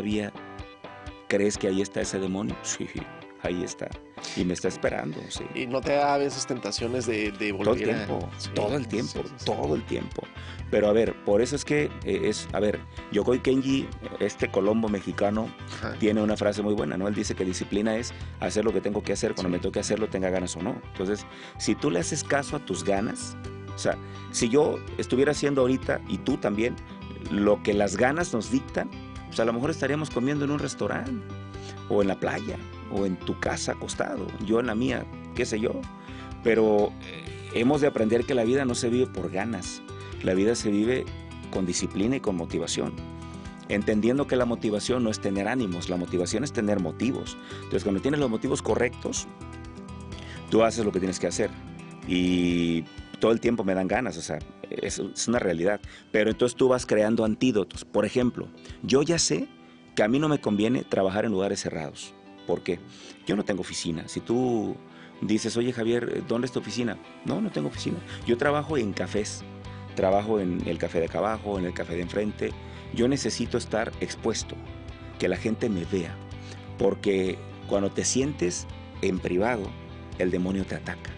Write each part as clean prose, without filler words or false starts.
todavía crees que ahí está ese demonio. Sí, ahí está. Y me está esperando, sí. Y no te da a veces tentaciones de volver Todo el tiempo, Sí, todo el tiempo, sí. todo el tiempo. Pero a ver, por eso es que Yokoi Kenji, este Colombo mexicano, Ajá. tiene una frase muy buena, ¿no? Él dice que disciplina es hacer lo que tengo que hacer cuando Sí. me toque hacerlo, tenga ganas o no. Entonces, si tú le haces caso a tus ganas, o sea, si yo estuviera haciendo ahorita, y tú también, lo que las ganas nos dictan, pues a lo mejor estaríamos comiendo en un restaurante, o en la playa, o en tu casa acostado, yo en la mía, qué sé yo. Pero hemos de aprender que la vida no se vive por ganas, la vida se vive con disciplina y con motivación. Entendiendo que la motivación no es tener ánimos, la motivación es tener motivos. Entonces, cuando tienes los motivos correctos, tú haces lo que tienes que hacer. Y todo el tiempo me dan ganas, o sea, es una realidad. Pero entonces tú vas creando antídotos. Por ejemplo, yo ya sé que a mí no me conviene trabajar en lugares cerrados. ¿Por qué? Yo no tengo oficina. Si tú dices, oye Javier, ¿dónde es tu oficina? No, no tengo oficina. Yo trabajo en cafés. Trabajo en el café de acá abajo, en el café de enfrente. Yo necesito estar expuesto, que la gente me vea. Porque cuando te sientes en privado, el demonio te ataca.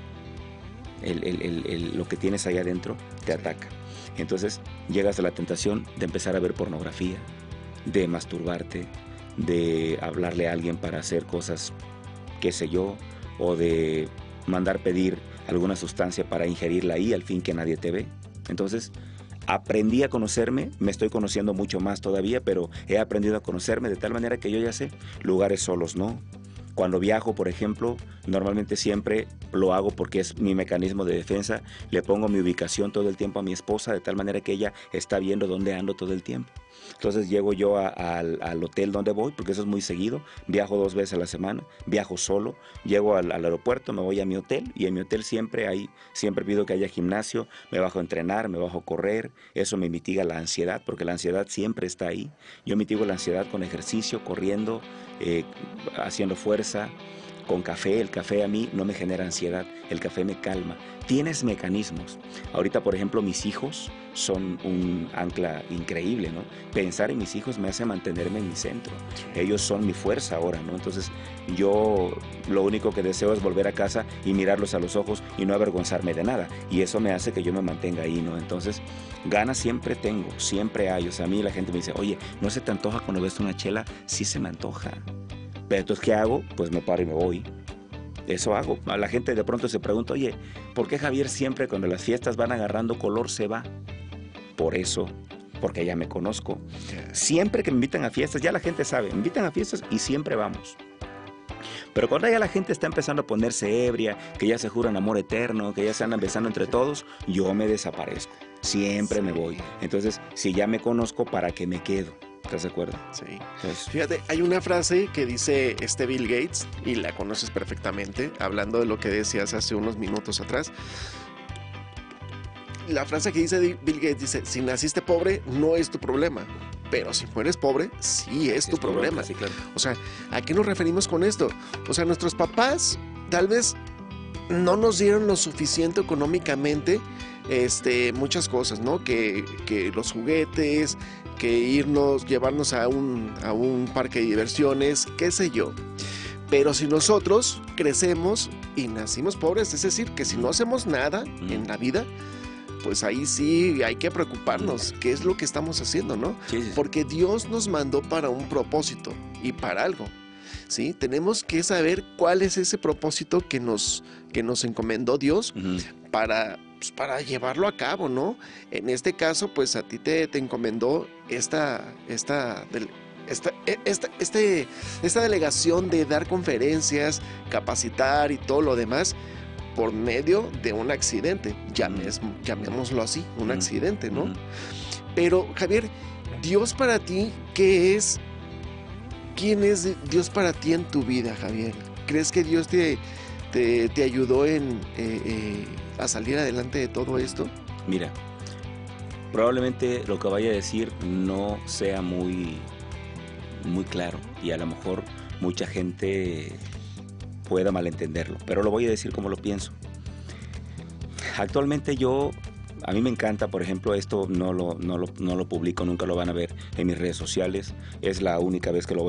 Lo que tienes ahí adentro te ataca. Entonces llegas a la tentación de empezar a ver pornografía, de masturbarte, de hablarle a alguien para hacer cosas, qué sé yo, o de mandar pedir alguna sustancia para ingerirla ahí al fin que nadie te ve. Entonces aprendí a conocerme, me estoy conociendo mucho más todavía, pero he aprendido a conocerme de tal manera que yo ya sé, lugares solos no. Cuando viajo, por ejemplo, normalmente siempre lo hago porque es mi mecanismo de defensa. Le pongo mi ubicación todo el tiempo a mi esposa de tal manera que ella está viendo dónde ando todo el tiempo. Entonces llego yo al hotel donde voy, porque eso es muy seguido. Viajo 2 veces a la semana, viajo solo. Llego al aeropuerto, me voy a mi hotel y en mi hotel siempre pido que haya gimnasio. Me bajo a entrenar, me bajo a correr. Eso me mitiga la ansiedad, porque la ansiedad siempre está ahí. Yo mitigo la ansiedad con ejercicio, corriendo, haciendo fuerza, con café. El café a mí no me genera ansiedad, el café me calma. Tienes mecanismos. Ahorita, por ejemplo, mis hijos son un ancla increíble, ¿no? Pensar en mis hijos me hace mantenerme en mi centro. Ellos son mi fuerza ahora, ¿no? Entonces, yo lo único que deseo es volver a casa y mirarlos a los ojos y no avergonzarme de nada. Y eso me hace que yo me mantenga ahí, ¿no? Entonces, ganas siempre tengo, siempre hay. O sea, a mí la gente me dice, oye, ¿no se te antoja cuando ves una chela? Sí se me antoja. Pero entonces, ¿qué hago? Pues me paro y me voy. Eso hago. A la gente de pronto se pregunta, oye, ¿por qué Javier siempre cuando las fiestas van agarrando color se va? Por eso, porque ya me conozco. Siempre que me invitan a fiestas, ya la gente sabe, me invitan a fiestas y siempre vamos. Pero cuando ya la gente está empezando a ponerse ebria, que ya se juran amor eterno, que ya se andan besando entre todos, yo me desaparezco. Siempre me voy. Entonces, si ya me conozco, ¿para qué me quedo? ¿Estás de acuerdo? Sí. Entonces, Fíjate, hay una frase que dice Bill Gates, y la conoces perfectamente, hablando de lo que decías hace unos minutos atrás. La frase que dice Bill Gates dice, si naciste pobre, no es tu problema. Pero si mueres pobre, sí es tu problema. Sí, claro. O sea, ¿a qué nos referimos con esto? O sea, nuestros papás tal vez no nos dieron lo suficiente económicamente, muchas cosas, ¿no? Que los juguetes, que llevarnos a un parque de diversiones, qué sé yo. Pero si nosotros crecemos y nacimos pobres, es decir, que si no hacemos nada en la vida, pues ahí sí hay que preocuparnos. ¿Qué es lo que estamos haciendo, no? Sí, sí. Porque Dios nos mandó para un propósito y para algo, ¿sí? Tenemos que saber cuál es ese propósito que nos encomendó Dios para llevarlo a cabo, ¿no? En este caso, pues a ti te encomendó esta delegación de dar conferencias, capacitar y todo lo demás por medio de un accidente, llamémoslo así, un accidente, ¿no? Pero, Javier, Dios para ti, ¿qué es? ¿Quién es Dios para ti en tu vida, Javier? ¿Crees que Dios te ayudó a salir adelante de todo esto? Mira, probablemente lo que vaya a decir no sea muy claro y a lo mejor mucha gente pueda malentenderlo, pero lo voy a decir como lo pienso. Actualmente yo A mí me encanta, por ejemplo, esto no lo publico, nunca lo van a ver en mis redes sociales. Es la única vez que lo voy